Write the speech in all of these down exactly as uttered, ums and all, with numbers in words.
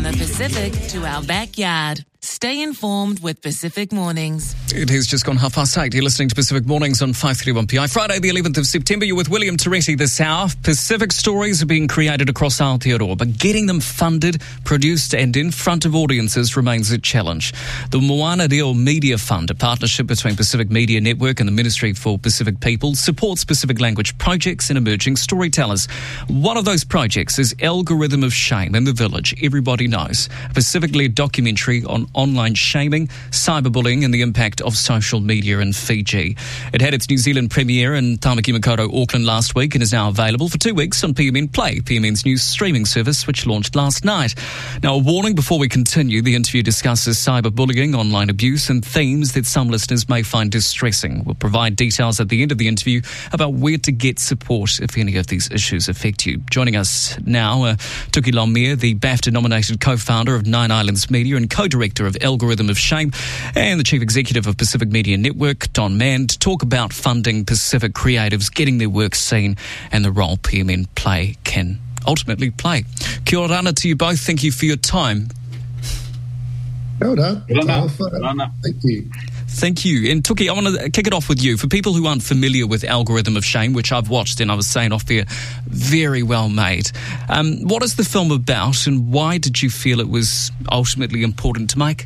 From the Pacific to our backyard. Stay informed with Pacific Mornings. It has just gone half past eight. You're listening to Pacific Mornings on five thirty-one P I. Friday, the eleventh of September. You're with William Toretti this hour. Pacific stories are being created across Aotearoa, but getting them funded, produced and in front of audiences remains a challenge. The Moana Reo Media Fund, a partnership between Pacific Media Network and the Ministry for Pacific People, supports Pacific language projects and emerging storytellers. One of those projects is Algorithm of Shame in the Village. Everybody knows. A Pacific-led documentary on online shaming, cyberbullying and the impact of social media in Fiji. It had its New Zealand premiere in Tamaki Makaurau, Auckland last week and is now available for two weeks on P M N Play, P M N's new streaming service, which launched last night. Now, a warning before we continue. The interview discusses cyberbullying, online abuse and themes that some listeners may find distressing. We'll provide details at the end of the interview about where to get support if any of these issues affect you. Joining us now, uh, Tuki Lomir, the BAFTA-nominated co-founder of Nine Islands Media and co-director of Algorithm of Shame, and the Chief Executive of Pacific Media Network, Don Mann, to talk about funding Pacific creatives, getting their work seen, and the role P M N Play can ultimately play. Kia ora to you both. Thank you for your time. Kia ora. Thank you. Thank you. And Tuki, I want to kick it off with you. For people who aren't familiar with Algorithm of Shame, which I've watched and I was saying off there, very well made. Um, what is the film about and why did you feel it was ultimately important to make?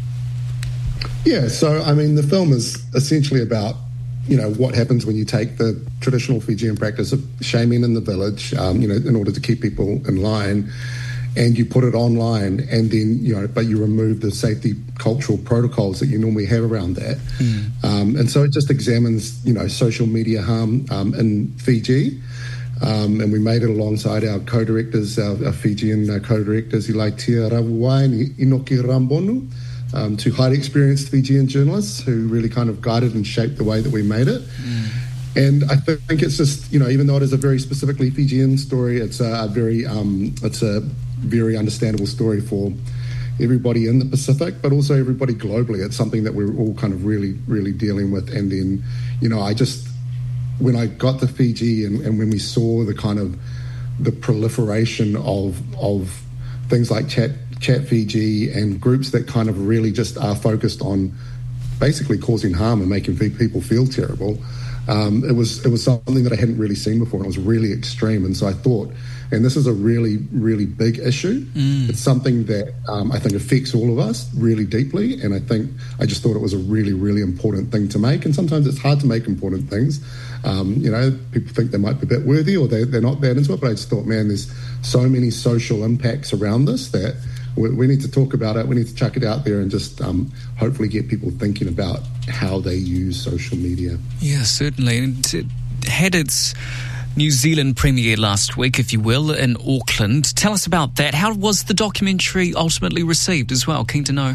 Yeah, so, I mean, the film is essentially about, you know, what happens when you take the traditional Fijian practice of shaming in the village, um, you know, in order to keep people in line, and you put it online and then, you know, but you remove the safety cultural protocols that you normally have around that. Mm. Um, and so it just examines, you know, social media harm um, in Fiji. Um, and we made it alongside our co-directors, our, our Fijian uh, co-directors, Ilaitia Rawai and Inoki Rambonu, um, two highly experienced Fijian journalists who really kind of guided and shaped the way that we made it. Mm. And I think it's just, you know, even though it is a very specifically Fijian story, it's a, a very, um, it's a very understandable story for everybody in the Pacific, but also everybody globally. It's something that we're all kind of really, really dealing with. And then, you know, I just, when I got to Fiji and, and when we saw the kind of the proliferation of of things like Chat Chat Fiji and groups that kind of really just are focused on basically causing harm and making people feel terrible. Um, it was it was something that I hadn't really seen before, and it was really extreme. And so I thought, and this is a really, really big issue. Mm. It's something that um, I think affects all of us really deeply, and I think I just thought it was a really, really important thing to make. And sometimes it's hard to make important things. Um, you know, people think they might be a bit worthy or they, they're not that into it, but I just thought, man, there's so many social impacts around this that we, we need to talk about it. We need to chuck it out there and just um, hopefully get people thinking about how they use social media. Yeah, certainly. And it had its New Zealand premiere last week, if you will, in Auckland. Tell us about that. How was the documentary ultimately received as well? Keen to know.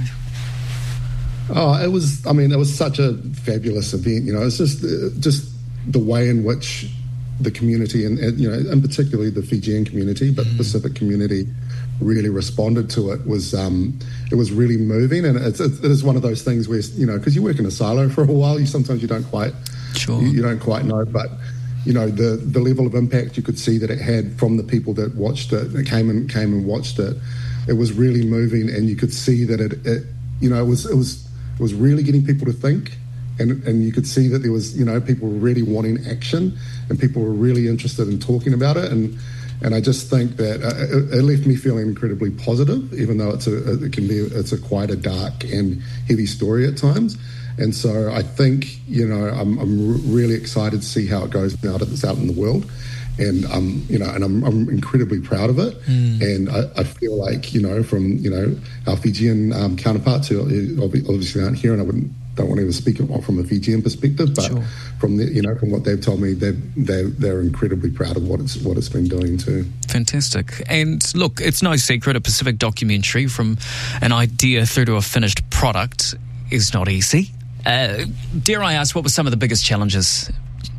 Oh, it was, I mean, it was such a fabulous event. You know, it's just, uh, just the way in which the community, and, and you know, and particularly the Fijian community, but mm. the Pacific community, really responded to it was um, it was really moving. And it's, it is one of those things where, you know, because you work in a silo for a while, you sometimes you don't quite, sure. you, you don't quite know, but you know, the the level of impact you could see that it had from the people that watched it, that came and came and watched it, it was really moving, and you could see that it, it you know, it was it was it was really getting people to think. And, and you could see that there was, you know, people were really wanting action and people were really interested in talking about it. And and I just think that uh, it, it left me feeling incredibly positive, even though it's a, it can be, it's a quite a dark and heavy story at times. And so I think, you know, I'm, I'm really excited to see how it goes now that it's out in the world. And, um, you know, and I'm, I'm incredibly proud of it. Mm. And I, I feel like, you know, from, you know, our Fijian um, counterparts who obviously aren't here, and I wouldn't, don't want to even speak from a Fijian perspective, but sure. from the, you know, from what they've told me, they're, they're, they're incredibly proud of what it's, what it's been doing too. Fantastic. And look, it's no secret, a Pacific documentary from an idea through to a finished product is not easy. Uh, dare I ask, what were some of the biggest challenges?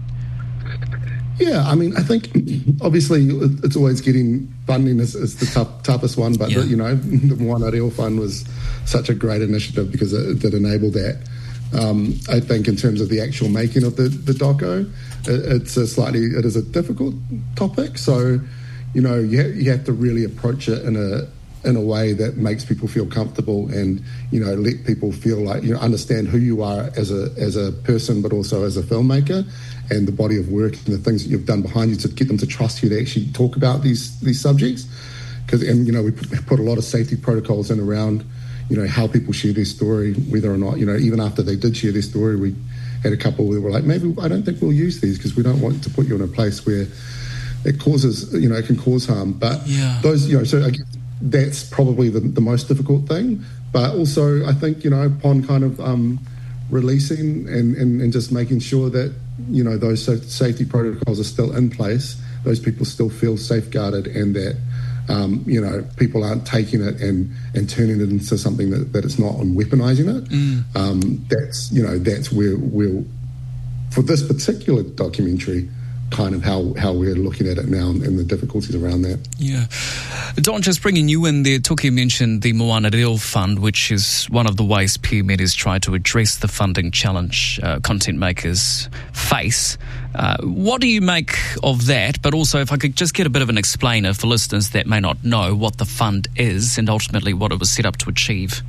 Yeah, I mean, I think obviously it's always getting funding is, is the tough, toughest one, but yeah. the, you know, the Moana Reo Fund was such a great initiative because it, it enabled that. Um, I think in terms of the actual making of the, the doco, it, it's a slightly, it is a difficult topic. So, you know, you, ha- you have to really approach it in a in a way that makes people feel comfortable and, you know, let people feel like, you know, understand who you are as a as a person, but also as a filmmaker, and the body of work and the things that you've done behind you to get them to trust you to actually talk about these these subjects. Because, and you know, we put, put a lot of safety protocols in around, you know, how people share their story, whether or not, you know, even after they did share their story, we had a couple that were like, maybe I don't think we'll use these because we don't want to put you in a place where it causes, you know, it can cause harm. But yeah. those, you know, so I guess that's probably the, the most difficult thing. But also, I think, you know, upon kind of um, releasing and, and, and just making sure that, you know, those safety protocols are still in place, those people still feel safeguarded, and that, um, you know, people aren't taking it and, and turning it into something that, that it's not and weaponizing it. Mm. Um, that's, you know, that's where we'll, for this particular documentary, kind of how, how we're looking at it now and the difficulties around that. Yeah. Don, just bringing you in there, Tuki mentioned the Moana Reo Fund, which is one of the ways P M E D has tried to address the funding challenge uh, content makers face. Uh, what do you make of that? But also, if I could just get a bit of an explainer for listeners that may not know what the fund is and ultimately what it was set up to achieve.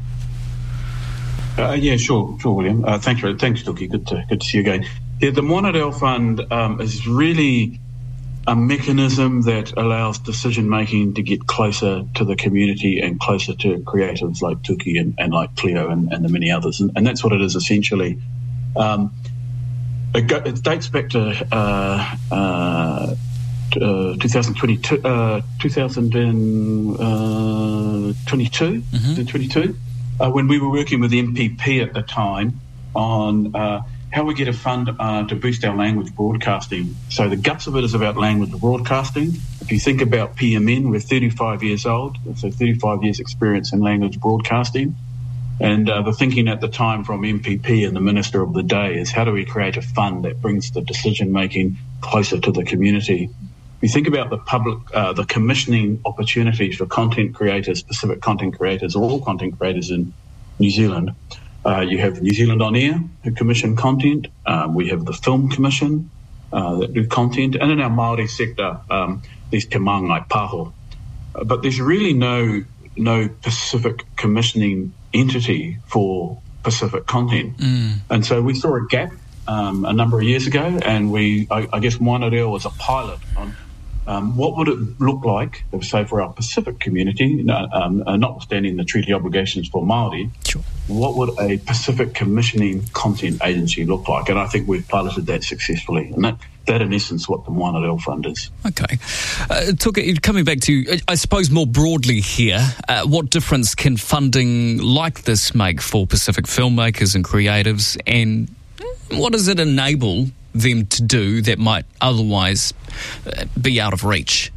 Uh, yeah, sure, sure, William. Uh, thanks, thanks, Tuki. Good to good to see you again. Yeah, the Moana Reo Fund um, is really a mechanism that allows decision-making to get closer to the community and closer to creatives like Tuki and, and like Cleo and, and the many others. And, and that's what it is, essentially. Um, it, go, it dates back to uh, uh, uh, twenty twenty-two, uh, twenty twenty-two, mm-hmm. twenty-two uh, when we were working with M P P at the time on... Uh, how we get a fund uh, to boost our language broadcasting. So the guts of it is about language broadcasting. If you think about P M N, we're thirty-five years old, so thirty-five years experience in language broadcasting. And uh, the thinking at the time from M P P and the Minister of the day is how do we create a fund that brings the decision-making closer to the community. If you think about the public, uh, the commissioning opportunities for content creators, specific content creators, or all content creators in New Zealand, Uh, you have New Zealand On Air, who commission content. Um, we have the Film Commission uh, that do content. And in our Māori sector, um, there's Te Māngai Pāho. Uh, but there's really no no Pacific commissioning entity for Pacific content. Mm. And so we saw a gap um, a number of years ago, and we, I, I guess Moana Reo was a pilot on Um, what would it look like, say, for our Pacific community, um, uh, notwithstanding the treaty obligations for Māori, sure. What would a Pacific commissioning content agency look like? And I think we've piloted that successfully. And that, that in essence, what the Moana Reo Fund is. Okay. Uh, Tuka, coming back to, I suppose, more broadly here, uh, what difference can funding like this make for Pacific filmmakers and creatives, and what does it enable them to do that might otherwise uh, be out of reach?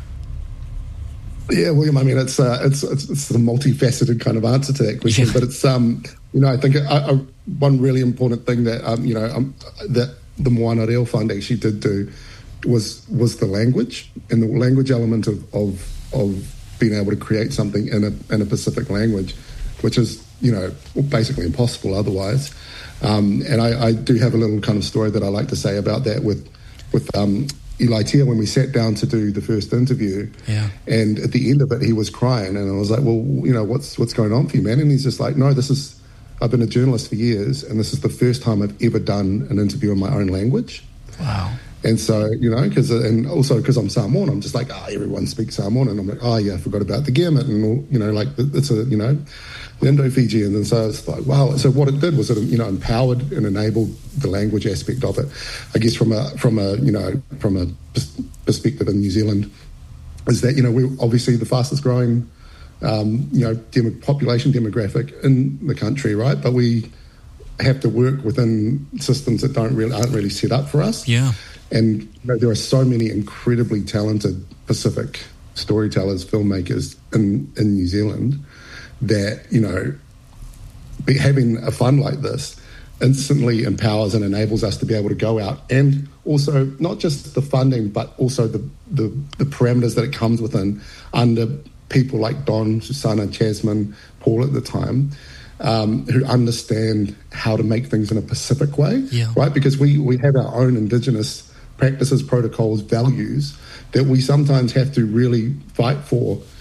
Yeah, William. I mean, it's uh, it's, it's it's a multifaceted kind of answer to that question, yeah. But it's um, you know, I think a, a, one really important thing that um, you know, um, that the Moana Reo Fund actually did do was was the language and the language element of of, of being able to create something in a in a Pacific language, which is, you know, basically impossible otherwise. Um, and I, I do have a little kind of story that I like to say about that with with um, Eli Tia when we sat down to do the first interview. Yeah. And at the end of it, he was crying, and I was like, "Well, you know, what's what's going on for you, man?" And he's just like, "No, this is. I've been a journalist for years, and this is the first time I've ever done an interview in my own language." Wow. And so, you know, because and also because I'm Samoan, I'm just like, ah, oh, everyone speaks Samoan, and I'm like, oh yeah, I forgot about the Gemet, and all, you know, like it's a, you know, the Indo-Fijian, and so it's like, wow. So what it did was it, you know, empowered and enabled the language aspect of it. I guess from a from a you know from a perspective in New Zealand, is that, you know, we're obviously the fastest growing, um, you know, dem- population demographic in the country, right? But we have to work within systems that don't really aren't really set up for us. Yeah. And you know, there are so many incredibly talented Pacific storytellers, filmmakers in, in New Zealand that, you know, be, having a fund like this instantly empowers and enables us to be able to go out and also not just the funding, but also the, the, the parameters that it comes within under people like Don, Susanna, Jasmine, Paul at the time, Um, who understand how to make things in a Pacific way, yeah. right? Because we, we have our own Indigenous practices, protocols, values that we sometimes have to really fight for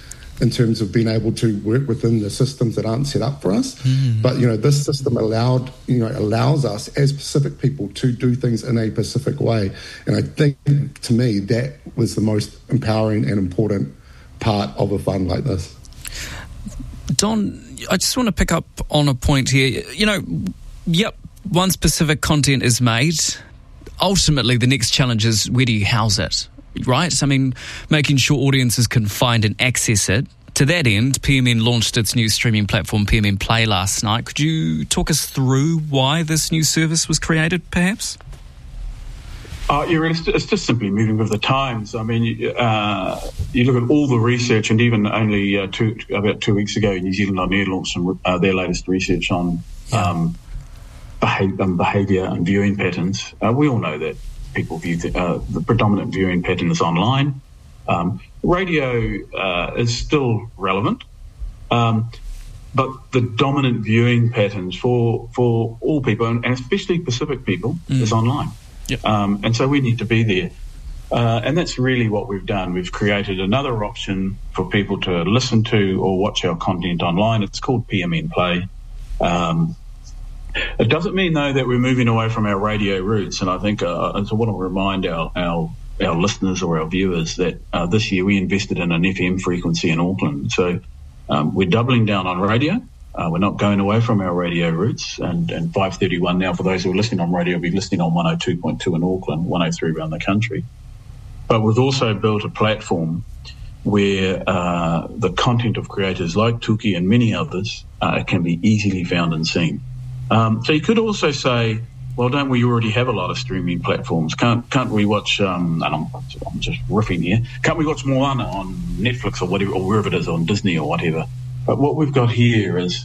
in terms of being able to work within the systems that aren't set up for us. Mm. But, you know, this system allowed, you know, allows us as Pacific people to do things in a Pacific way. And I think, to me, that was the most empowering and important part of a fund like this. Don, I just want to pick up on a point here. You know, yep, once Pacific content is made, ultimately the next challenge is where do you house it? Right? I mean, making sure audiences can find and access it. To that end, P M N launched its new streaming platform, P M N Play, last night. Could you talk us through why this new service was created, perhaps? Uh, yeah, it's, it's just simply moving with the times. I mean, uh, you look at all the research, and even only uh, two, about two weeks ago, New Zealand On Air launched some, uh, their latest research on um, behavior, um, behaviour and viewing patterns. Uh, we all know that people view the, uh, the predominant viewing pattern is online. Um, radio uh, is still relevant, um, but the dominant viewing patterns for for all people, and especially Pacific people, mm. is online. Yep. Um, and so we need to be there. Uh, and that's really what we've done. We've created another option for people to listen to or watch our content online. It's called P M N Play. Um, It doesn't mean, though, that we're moving away from our radio roots. And I think uh, I want to remind our, our our listeners or our viewers that uh, this year we invested in an F M frequency in Auckland. So um, we're doubling down on radio. Uh, we're not going away from our radio roots. And, and five thirty-one now, for those who are listening on radio, will be listening on one oh two point two in Auckland, one oh three around the country. But we've also built a platform where uh, the content of creators like Tuki and many others uh, can be easily found and seen. Um, so you could also say, well, don't we already have a lot of streaming platforms? Can't can't we watch, um, and I'm, I'm just riffing here, can't we watch Moana on Netflix or whatever, or wherever it is, on Disney or whatever? But what we've got here is,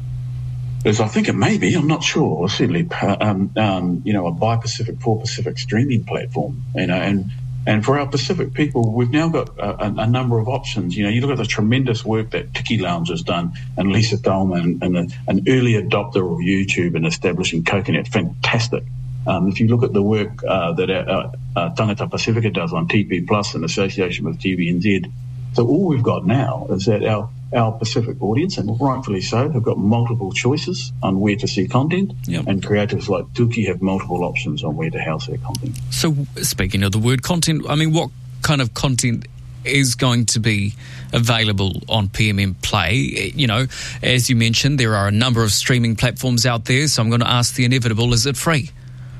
is I think it may be, I'm not sure, certainly, um, um, you know, a bi-Pacific, for-Pacific streaming platform, you know, and And for our Pacific people, we've now got a, a, a number of options. You know, you look at the tremendous work that Tiki Lounge has done, and Lisa Thalman, and, and a, an early adopter of YouTube and establishing Coconut, fantastic. Um, if you look at the work uh, that our, uh, Tangata Pacifica does on T P Plus in association with T V N Z, so all we've got now is that our our Pacific audience, and rightfully so, have got multiple choices on where to see content, yep. and creators like Tuki have multiple options on where to house their content. So, speaking of the word content, I mean, what kind of content is going to be available on P M N Play? You know, as you mentioned, there are a number of streaming platforms out there, so I'm going to ask the inevitable, is it free?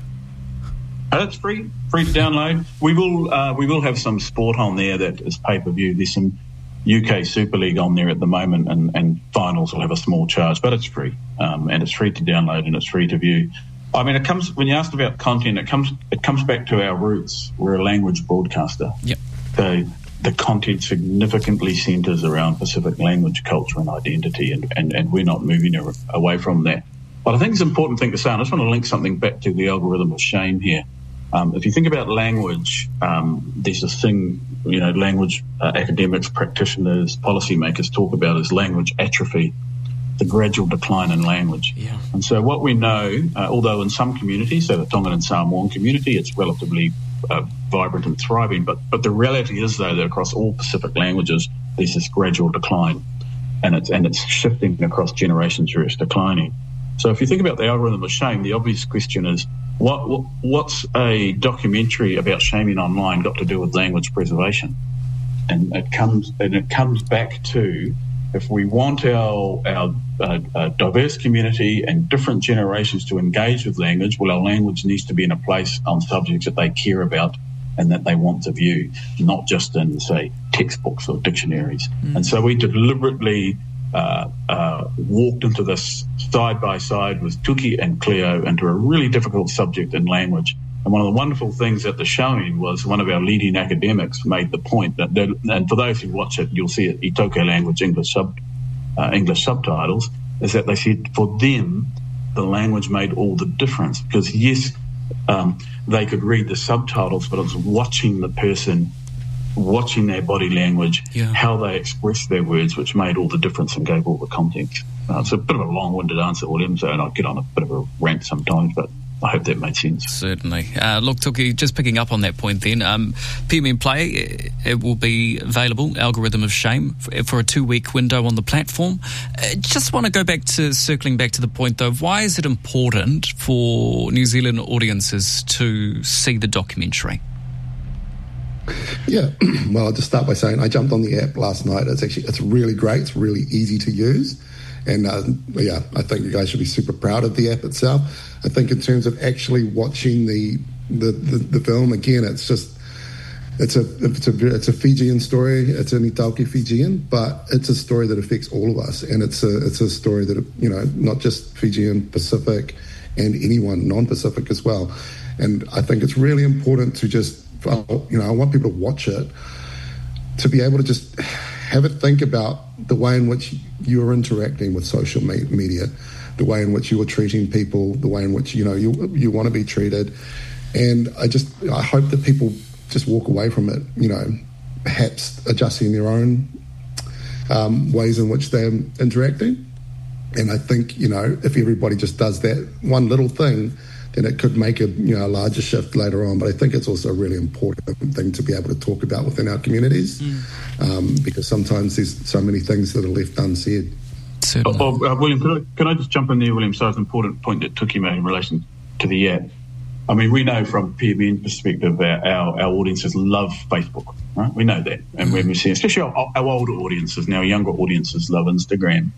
Uh, it's free, free to download. We will uh, we will have some sport on there that is pay-per-view. There's some U K Super League on there at the moment, and, and finals will have a small charge, but it's free, um, and it's free to download and it's free to view. I mean, it comes when you asked about content, it comes it comes back to our roots. We're a language broadcaster. Yep. So the content significantly centres around Pacific language, culture, and identity, and, and, and we're not moving away from that. But I think it's an important thing to say, and I just want to link something back to the algorithm of shame here. Um, if you think about language, um, there's this thing, you know, language uh, academics, practitioners, policymakers talk about as language atrophy, the gradual decline in language. Yeah. And so what we know, uh, although in some communities, so the Tongan and Samoan community, it's relatively uh, vibrant and thriving, but, but the reality is, though, that across all Pacific languages, there's this gradual decline, and it's, and it's shifting across generations where it's declining. So if you think about the algorithm of shame, the obvious question is, What, what what's a documentary about shaming online got to do with language preservation? And it comes and it comes back to, if we want our our uh, uh, diverse community and different generations to engage with language, well, our language needs to be in a place on subjects that they care about and that they want to view, not just in, say, textbooks or dictionaries. Mm. And so we deliberately Uh, uh, walked into this side by side with Tuki and Cleo into a really difficult subject in language. And one of the wonderful things at the showing was one of our leading academics made the point that, and for those who watch it, you'll see it, Itoka language English sub, uh, English subtitles, is that they said for them the language made all the difference, because yes, um, they could read the subtitles, but it was watching the person, watching their body language, yeah. how they express their words, which made all the difference and gave all the context. Uh, it's a bit of a long-winded answer, William, so and I get on a bit of a rant sometimes, but I hope that made sense. Certainly. Uh, look, Tuki, just picking up on that point then, um, P M N Play, it, it will be available, Algorithm of Shame, for, for a two-week window on the platform. Uh, just want to go back to, circling back to the point, though, of why is it important for New Zealand audiences to see the documentary? Yeah, well, I'll just start by saying I jumped on the app last night. It's actually, it's really great. It's really easy to use. And, uh, yeah, I think you guys should be super proud of the app itself. I think in terms of actually watching the the, the, the film, again, it's just, it's a it's a it's a Fijian story. It's an Italki Fijian, but it's a story that affects all of us. And it's a, it's a story that, you know, not just Fijian, Pacific, and anyone non-Pacific as well. And I think it's really important to just, you know, I want people to watch it, to be able to just have a think about the way in which you're interacting with social media, the way in which you are treating people, the way in which, you know, you you want to be treated. And I just, I hope that people just walk away from it, you know, perhaps adjusting their own um, ways in which they're interacting. And I think, you know, if everybody just does that one little thing, then it could make a, you know, a larger shift later on. But I think it's also a really important thing to be able to talk about within our communities, mm. um, because sometimes there's so many things that are left unsaid. Oh, oh, uh, William, can I, can I just jump in there, William? So it's an important point that Tuki made in relation to the app. I mean, we know from P M N perspective our, our, our audiences love Facebook, right? We know that. And when we see, especially our, our older audiences, now younger audiences love Instagram.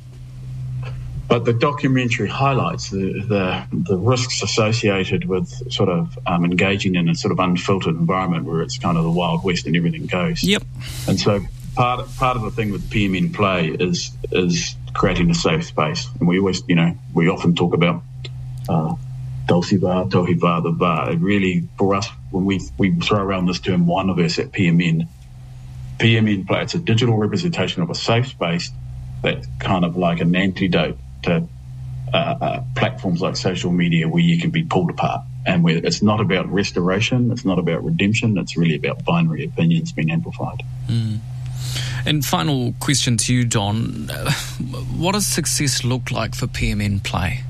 But the documentary highlights the, the, the risks associated with sort of um, engaging in a sort of unfiltered environment where it's kind of the Wild West and everything goes. Yep. And so part part of the thing with P M N Play is is creating a safe space. And we always, you know, we often talk about uh, Dulce Va, Tohi Va, the Va. It really, for us, when we, we throw around this term Wanaverse at P M N, P M N Play, it's a digital representation of a safe space that's kind of like an antidote to uh, uh, platforms like social media where you can be pulled apart, and where it's not about restoration, it's not about redemption, it's really about binary opinions being amplified. Mm. And final question to you, Don. Uh, what does success look like for P M N Play?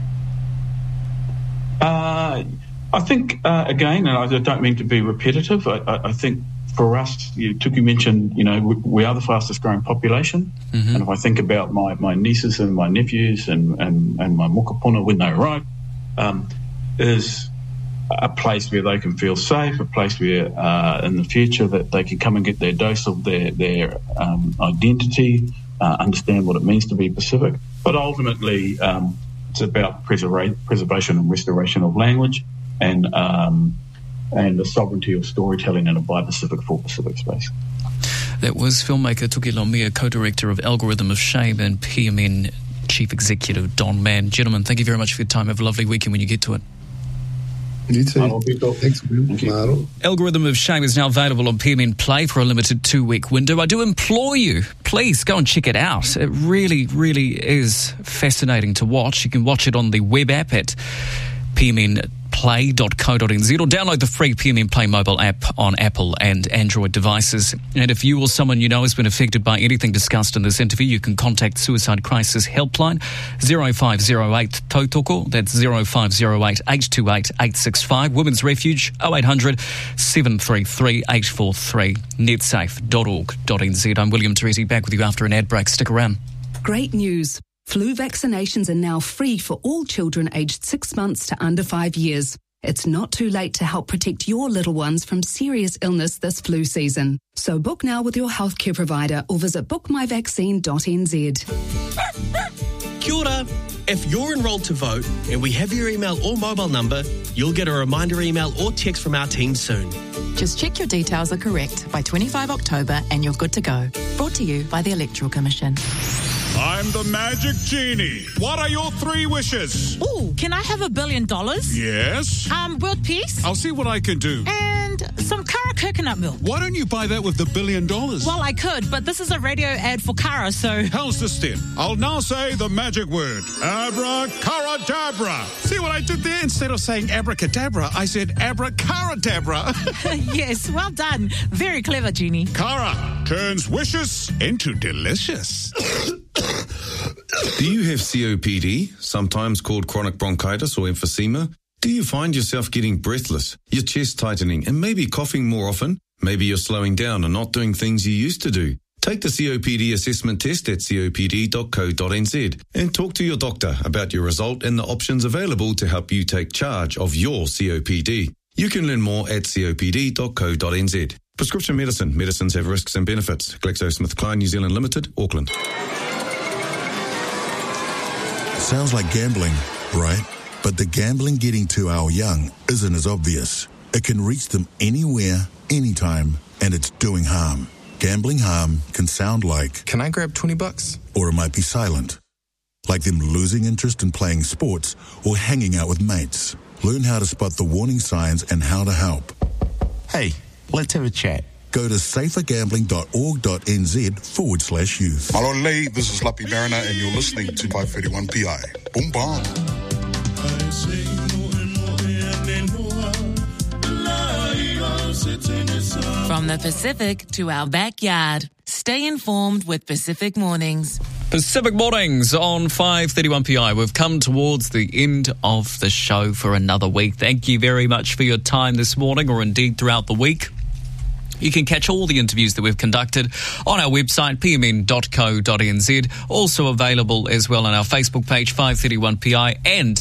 Uh, I think, uh, again, and I don't mean to be repetitive, I, I, I think for us, you, Tuki mentioned, you know, we, we are the fastest growing population. Mm-hmm. And if I think about my, my nieces and my nephews and, and, and my mokopuna when they arrive, um, is a place where they can feel safe, a place where uh, in the future that they can come and get their dose of their, their um, identity, uh, understand what it means to be Pacific. But ultimately, um, it's about preserva- preservation and restoration of language and um, and the sovereignty of storytelling in a bi-Pacific, full-Pacific space. That was filmmaker Tuki Lomia, co-director of Algorithm of Shame, and P M N Chief Executive Don Mann. Gentlemen, thank you very much for your time. Have a lovely weekend when you get to it. You too. Thanks, Will. Algorithm of Shame is now available on P M N Play for a limited two-week window. I do implore you, please go and check it out. It really, really is fascinating to watch. You can watch it on the web app at p m n play dot co dot n z or download the free P M N Play mobile app on Apple and Android devices. And if you or someone you know has been affected by anything discussed in this interview, you can contact Suicide Crisis Helpline zero five zero eight Tautoko. That's zero five zero eight, eight two eight, eight six five. Women's Refuge oh eight hundred, seven three three, eight four three. netsafe dot org dot n z. I'm William Teresi, back with you after an ad break. Stick around. Great news. Flu vaccinations are now free for all children aged six months to under five years. It's not too late to help protect your little ones from serious illness this flu season. So book now with your healthcare provider or visit book my vaccine dot n z. Kia ora. If you're enrolled to vote and we have your email or mobile number, you'll get a reminder email or text from our team soon. Just check your details are correct by twenty-fifth of October and you're good to go. Brought to you by the Electoral Commission. I'm the Magic Genie. What are your three wishes? Ooh, can I have a billion dollars? Yes. Um, world peace? I'll see what I can do. And some Kara coconut milk. Why don't you buy that with the billion dollars? Well, I could, but this is a radio ad for Kara, so... How's this then? I'll now say the magic word. Abracadabra. See what I did there? Instead of saying abracadabra, I said abracadabra. Yes, well done. Very clever, Genie. Kara turns wishes into delicious. Do you have C O P D, sometimes called chronic bronchitis or emphysema? Do you find yourself getting breathless, your chest tightening, and maybe coughing more often? Maybe you're slowing down and not doing things you used to do. Take the C O P D assessment test at C O P D dot co dot N Z and talk to your doctor about your result and the options available to help you take charge of your C O P D. You can learn more at C O P D dot co dot N Z. Prescription medicine. Medicines have risks and benefits. GlaxoSmithKline New Zealand Limited, Auckland. Sounds like gambling, right? But the gambling getting to our young isn't as obvious. It can reach them anywhere, anytime, and it's doing harm. Gambling harm can sound like, can I grab twenty bucks? Or it might be silent. Like them losing interest in playing sports or hanging out with mates. Learn how to spot the warning signs and how to help. Hey, let's have a chat. Go to safergambling.org.nz forward slash youth. Malolei, this is Lappy Mariner and you're listening to five thirty-one P I. Boom, bam. From the Pacific to our backyard. Stay informed with Pacific Mornings. Pacific Mornings on five thirty-one P I. We've come towards the end of the show for another week. Thank you very much for your time this morning, or indeed throughout the week. You can catch all the interviews that we've conducted on our website, p m n dot co dot n z. Also available as well on our Facebook page, five thirty-one P I. And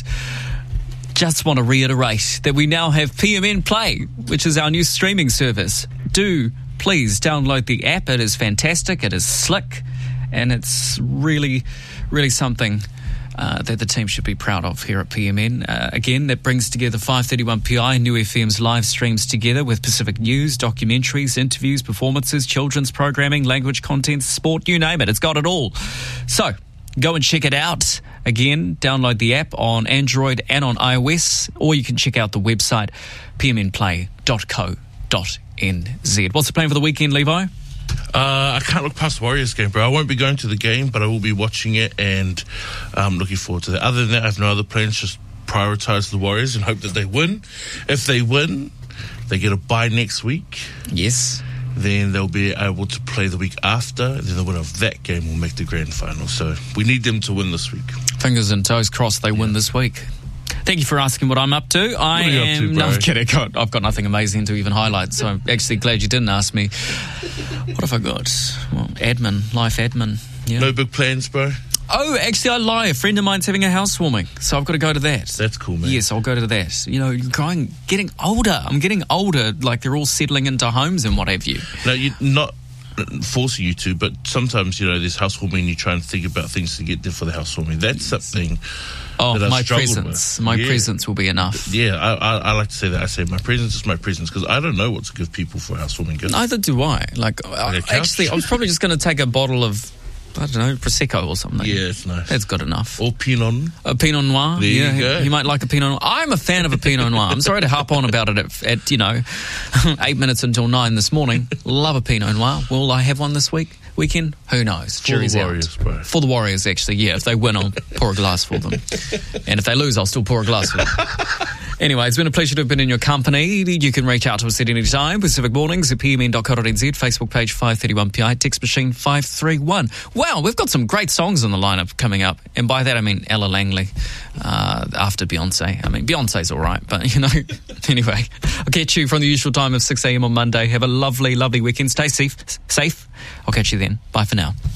just want to reiterate that we now have P M N Play, which is our new streaming service. Do please download the app. It is fantastic. It is slick. And it's really, really something uh, that the team should be proud of here at P M N. Uh, again, that brings together five thirty-one P I and New F M's live streams together with Pacific news, documentaries, interviews, performances, children's programming, language content, sport, you name it. It's got it all. So go and check it out. Again, download the app on Android and on iOS, or you can check out the website, p m n play dot co dot n z. What's the plan for the weekend, Levi? Uh, I can't look past the Warriors game, bro. I won't be going to the game, but I will be watching it, and I'm looking forward to that. Other than that, I have no other plans. Just prioritise the Warriors and hope that they win. If they win, they get a bye next week. Yes. Then they'll be able to play the week after. Then the winner of that game will make the grand final. So we need them to win this week. Fingers and toes crossed they yeah. win this week. Thank you for asking what I'm up to. I what are you am. Up to, no, I'm kidding. I've got nothing amazing to even highlight, so I'm actually glad you didn't ask me. What have I got? Well, admin, life admin. Yeah. No big plans, bro? Oh, actually, I lie. A friend of mine's having a housewarming, so I've got to go to that. That's cool, man. Yes, I'll go to that. You know, you're growing, getting older. I'm getting older, like they're all settling into homes and what have you. No, you're not forcing you to, but sometimes, you know, there's housewarming, you try and think about things to get there for the housewarming. That's something... Oh, that my presence. With. My yeah. presence will be enough. Yeah, I, I, I like to say that. I say my presence is my presence because I don't know what to give people for housewarming gifts. Neither do I. Like, I, actually, I was probably just going to take a bottle of, I don't know, Prosecco or something. Yeah, it's nice. That's good enough. Or Pinot. A Pinot Noir. There yeah, you go. You might like a Pinot Noir. I'm a fan of a Pinot Noir. I'm sorry to harp on about it at, at you know, eight minutes until nine this morning. Love a Pinot Noir. Will I have one this week? Weekend? Who knows? For Jury's the Warriors, out. Bro. For the Warriors, actually, yeah. If they win, I'll pour a glass for them. And if they lose, I'll still pour a glass for them. Anyway, it's been a pleasure to have been in your company. You can reach out to us at any time. Pacific Mornings at p m n dot co dot n z, Facebook page five thirty-one P I, text machine five three one. Wow, we've got some great songs on the lineup coming up. And by that, I mean Ella Langley uh, after Beyonce. I mean, Beyonce's all right, but, you know, anyway. I'll catch you from the usual time of six a.m. on Monday. Have a lovely, lovely weekend. Stay safe. Safe. I'll catch you then. Bye for now.